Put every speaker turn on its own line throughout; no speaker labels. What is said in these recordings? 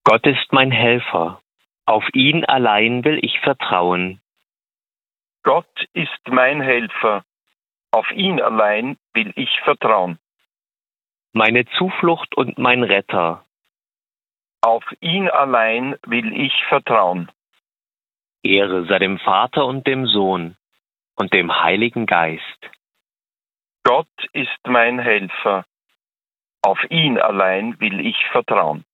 Gott ist mein Helfer. Auf ihn allein will ich vertrauen.
Gott ist mein Helfer. Auf ihn allein will ich vertrauen.
Meine Zuflucht und mein Retter.
Auf ihn allein will ich vertrauen.
Ehre sei dem Vater und dem Sohn und dem Heiligen Geist.
Gott ist mein Helfer. Auf ihn allein will ich vertrauen.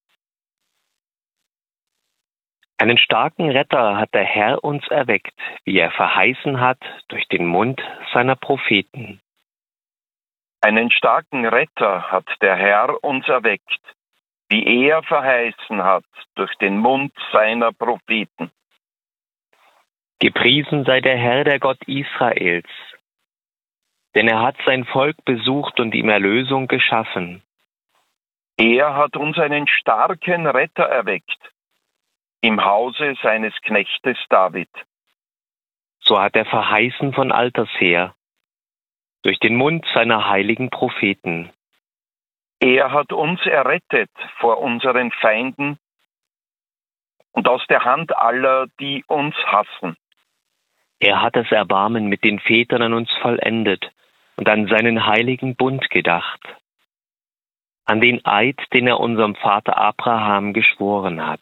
Einen starken Retter hat der Herr uns erweckt, wie er verheißen hat durch den Mund seiner Propheten.
Einen starken Retter hat der Herr uns erweckt, wie er verheißen hat durch den Mund seiner Propheten.
Gepriesen sei der Herr, der Gott Israels, denn er hat sein Volk besucht und ihm Erlösung geschaffen.
Er hat uns einen starken Retter erweckt, im Hause seines Knechtes David.
So hat er verheißen von alters her, durch den Mund seiner heiligen Propheten.
Er hat uns errettet vor unseren Feinden und aus der Hand aller, die uns hassen.
Er hat das Erbarmen mit den Vätern an uns vollendet und an seinen heiligen Bund gedacht, an den Eid, den er unserem Vater Abraham geschworen hat.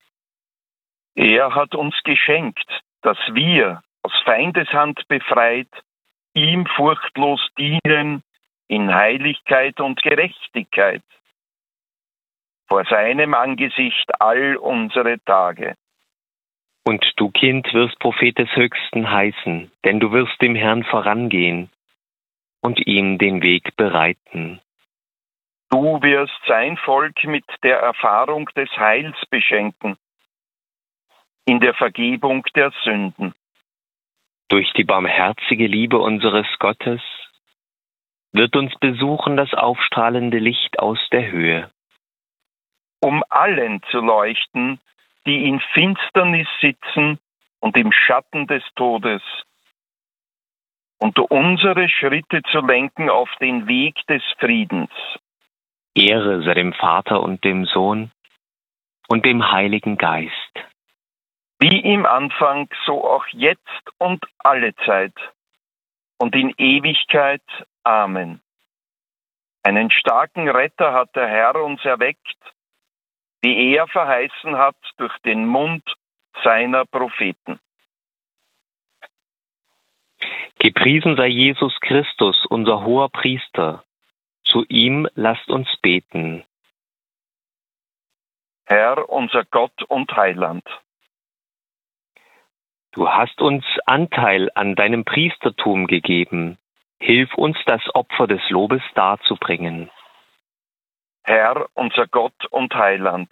Er hat uns geschenkt, dass wir, aus Feindeshand befreit, ihm furchtlos dienen in Heiligkeit und Gerechtigkeit, vor seinem Angesicht all unsere Tage.
Und du, Kind, wirst Prophet des Höchsten heißen, denn du wirst dem Herrn vorangehen und ihm den Weg bereiten.
Du wirst sein Volk mit der Erfahrung des Heils beschenken, in der Vergebung der Sünden.
Durch die barmherzige Liebe unseres Gottes wird uns besuchen das aufstrahlende Licht aus der Höhe.
Um allen zu leuchten, die in Finsternis sitzen und im Schatten des Todes, und unsere Schritte zu lenken auf den Weg des Friedens.
Ehre sei dem Vater und dem Sohn und dem Heiligen Geist.
Wie im Anfang, so auch jetzt und alle Zeit und in Ewigkeit. Amen. Einen starken Retter hat der Herr uns erweckt, wie er verheißen hat durch den Mund seiner Propheten.
Gepriesen sei Jesus Christus, unser hoher Priester. Zu ihm lasst uns beten.
Herr, unser Gott und Heiland.
Du hast uns Anteil an deinem Priestertum gegeben. Hilf uns, das Opfer des Lobes darzubringen.
Herr, unser Gott und Heiland.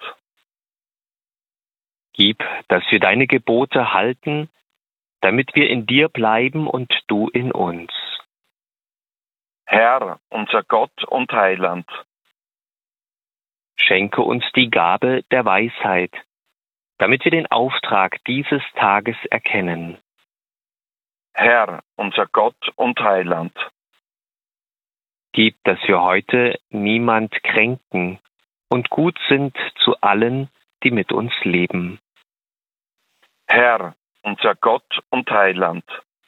Gib, dass wir deine Gebote halten, damit wir in dir bleiben und du in uns.
Herr, unser Gott und Heiland.
Schenke uns die Gabe der Weisheit, damit wir den Auftrag dieses Tages erkennen.
Herr, unser Gott und Heiland.
Gib, dass wir heute niemand kränken und gut sind zu allen, die mit uns leben.
Herr, unser Gott und Heiland.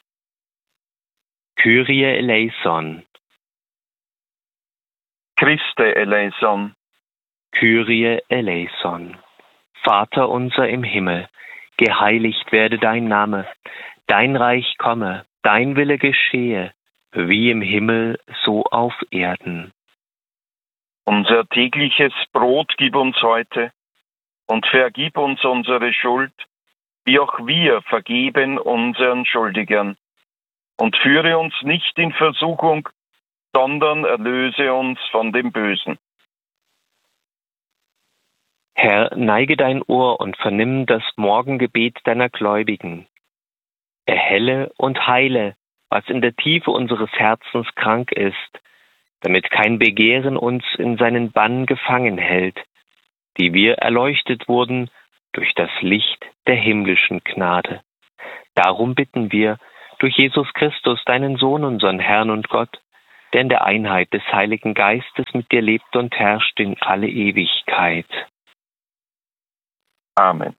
Kyrie eleison.
Christe eleison.
Kyrie eleison. Vater unser im Himmel, geheiligt werde dein Name, dein Reich komme, dein Wille geschehe, wie im Himmel, so auf Erden.
Unser tägliches Brot gib uns heute und vergib uns unsere Schuld, wie auch wir vergeben unseren Schuldigern. Und führe uns nicht in Versuchung, sondern erlöse uns von dem Bösen.
Herr, neige dein Ohr und vernimm das Morgengebet deiner Gläubigen. Erhelle und heile, was in der Tiefe unseres Herzens krank ist, damit kein Begehren uns in seinen Bann gefangen hält, die wir erleuchtet wurden durch das Licht der himmlischen Gnade. Darum bitten wir durch Jesus Christus, deinen Sohn, unseren Herrn und Gott, der in der Einheit des Heiligen Geistes mit dir lebt und herrscht in alle Ewigkeit.
Amen.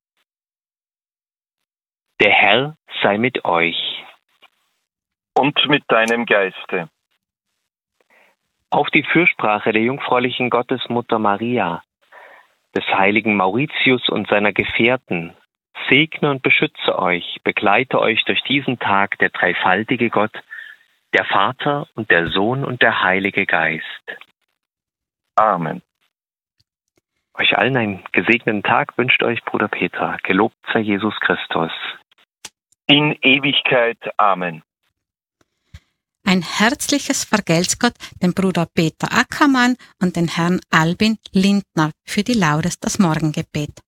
Der Herr sei mit euch.
Und mit deinem Geiste.
Auf die Fürsprache der jungfräulichen Gottesmutter Maria, des heiligen Mauritius und seiner Gefährten, segne und beschütze euch, begleite euch durch diesen Tag der dreifaltige Gott, der Vater und der Sohn und der Heilige Geist.
Amen.
Euch allen einen gesegneten Tag wünscht euch Bruder Peter. Gelobt sei Jesus Christus.
In Ewigkeit. Amen.
Ein herzliches Vergelt's Gott dem Bruder Peter Ackermann und den Herrn Albin Lindner für die Laudes das Morgengebet.